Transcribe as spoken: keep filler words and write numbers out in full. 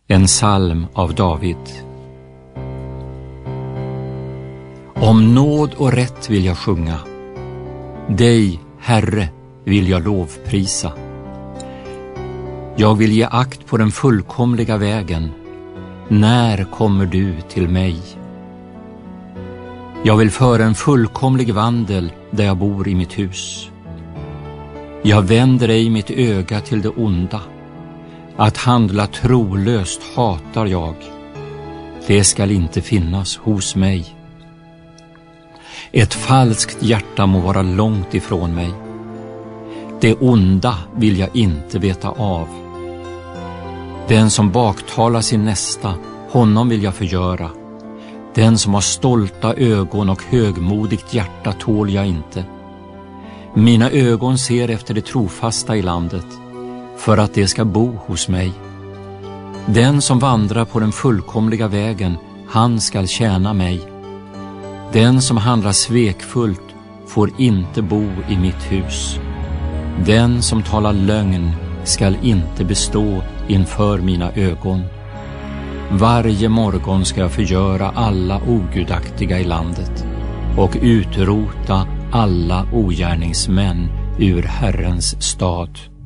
En psalm av David. Om nåd och rätt vill jag sjunga. Dig, Herre, vill jag lovprisa. Jag vill ge akt på den fullkomliga vägen. När kommer du till mig? Jag vill föra en fullkomlig vandel där jag bor i mitt hus. Jag vänder ej mitt öga till det onda. Att handla trolöst hatar jag. Det skall inte finnas hos mig. Ett falskt hjärta må vara långt ifrån mig. Det onda vill jag inte veta av. Den som baktalar sin nästa, honom vill jag förgöra. Den som har stolta ögon och högmodigt hjärta tål jag inte. Mina ögon ser efter det trofasta i landet, för att det ska bo hos mig. Den som vandrar på den fullkomliga vägen, han skall tjäna mig. Den som handlar svekfullt får inte bo i mitt hus. Den som talar lögn skall inte bestå inför mina ögon. Varje morgon ska jag förgöra alla ogudaktiga i landet och utrota alla ogärningsmän ur Herrens stad.